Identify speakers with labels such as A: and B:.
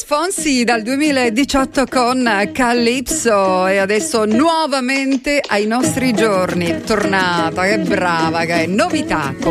A: Luis Fonsi dal 2018 con Calypso e adesso nuovamente ai nostri giorni, tornata, che brava che è, novità.